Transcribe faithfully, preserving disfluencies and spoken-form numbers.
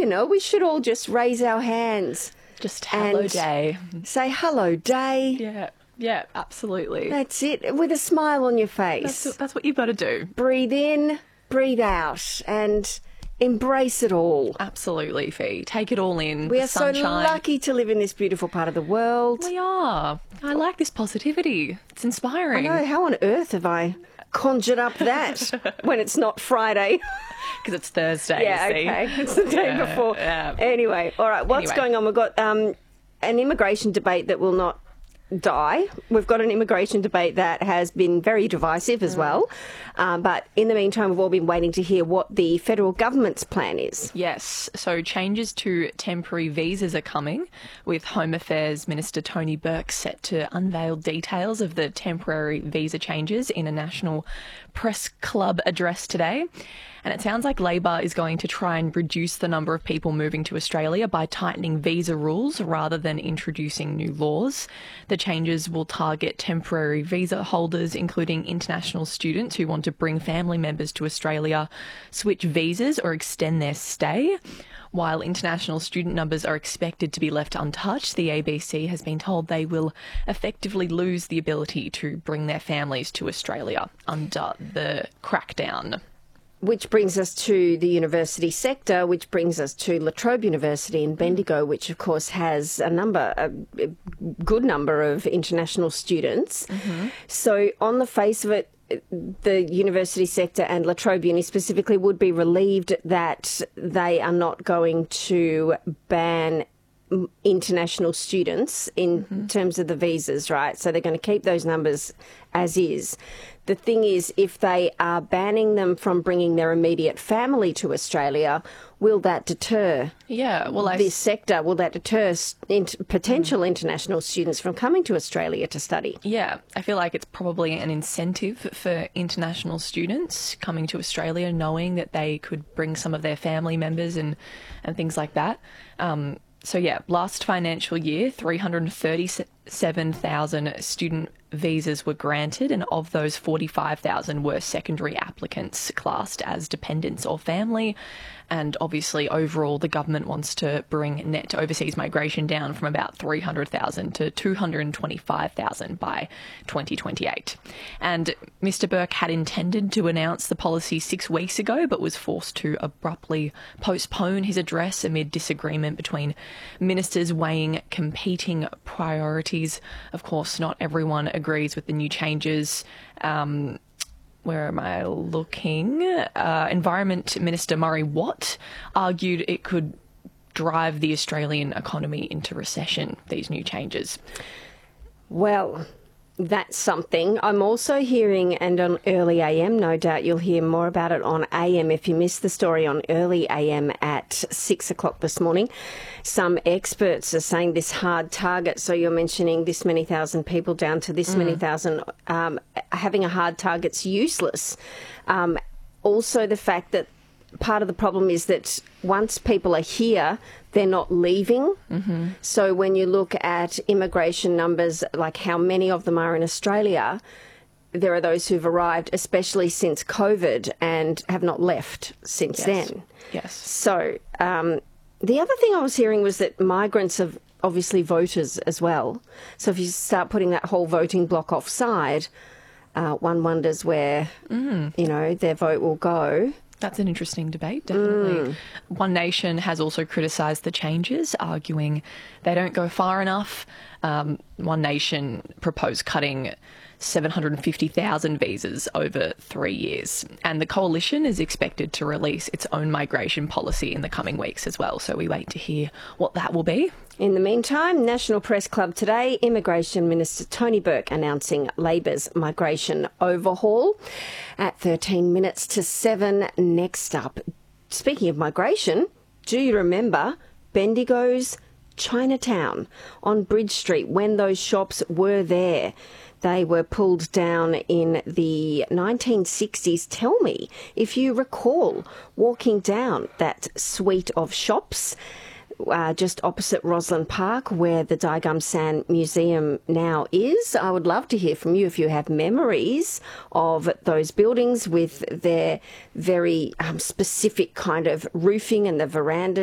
know, we should all just raise our hands. Just hello and day. Say hello day. Yeah, yeah, absolutely. That's it, with a smile on your face. That's, that's what you've got to do. Breathe in, breathe out, and embrace it all. Absolutely, Fee. Take it all in. We the are sunshine. so lucky to live in this beautiful part of the world. We are. I like this positivity. It's inspiring. I know, how on earth have I conjured up that when it's not Friday? Because it's Thursday, Yeah, you see. okay. It's the day Yeah, before. yeah. Anyway, all right, what's Anyway. going on? We've got um, an immigration debate that will not die. We've got an immigration debate that has been very divisive as well. Um, but in the meantime, we've all been waiting to hear what the federal government's plan is. Yes, so changes to temporary visas are coming, with Home Affairs Minister Tony Burke set to unveil details of the temporary visa changes in a National Press Club address today. And it sounds like Labor is going to try and reduce the number of people moving to Australia by tightening visa rules rather than introducing new laws. The changes will target temporary visa holders, including international students who want to bring family members to Australia, switch visas or extend their stay. While international student numbers are expected to be left untouched, the A B C has been told they will effectively lose the ability to bring their families to Australia under the crackdown. Which brings us to the university sector, which brings us to La Trobe University in Bendigo, which of course has a number, a good number of international students. Mm-hmm. So on the face of it, the university sector and La Trobe Uni specifically would be relieved that they are not going to ban international students in mm-hmm. terms of the visas, right? So they're going to keep those numbers as is. The thing is, if they are banning them from bringing their immediate family to Australia, will that deter yeah, well, I... this sector? Will that deter potential mm. international students from coming to Australia to study? Yeah, I feel like it's probably an incentive for international students coming to Australia, knowing that they could bring some of their family members and, and things like that. Um, so, yeah, last financial year, three hundred thirty-seven thousand student visas were granted, and of those, forty-five thousand were secondary applicants classed as dependents or family. And obviously, overall, the government wants to bring net overseas migration down from about three hundred thousand to two hundred twenty-five thousand by twenty twenty-eight. And Mr Burke had intended to announce the policy six weeks ago, but was forced to abruptly postpone his address amid disagreement between ministers weighing competing priorities. Of course, not everyone agrees with the new changes. Um, Where am I looking? Uh, Environment Minister Murray Watt argued it could drive the Australian economy into recession, these new changes. Well, that's something. I'm also hearing, and on Early A M, no doubt you'll hear more about it on A M if you missed the story on Early A M at six o'clock this morning. Some experts are saying this hard target, so you're mentioning this many thousand people down to this mm. many thousand, um, having a hard target's useless. Um, also the fact that part of the problem is that once people are here, they're not leaving. Mm-hmm. So when you look at immigration numbers, like how many of them are in Australia, there are those who've arrived, especially since COVID, and have not left since yes. then. Yes. So um, the other thing I was hearing was that migrants are obviously voters as well. So if you start putting that whole voting block offside, uh, one wonders where, mm. you know, their vote will go. That's an interesting debate, definitely. Mm. One Nation has also criticised the changes, arguing they don't go far enough. Um, One Nation proposed cutting seven hundred fifty thousand visas over three years. And the coalition is expected to release its own migration policy in the coming weeks as well. So we wait to hear what that will be. In the meantime, National Press Club today, Immigration Minister Tony Burke announcing Labor's migration overhaul at thirteen minutes to seven. Next up, speaking of migration, do you remember Bendigo's Chinatown on Bridge Street when those shops were there? They were pulled down in the nineteen sixties. Tell me if you recall walking down that suite of shops uh, just opposite Roslyn Park where the Dai Gum San Museum now is. I would love to hear from you if you have memories of those buildings with their very um, specific kind of roofing and the verandas.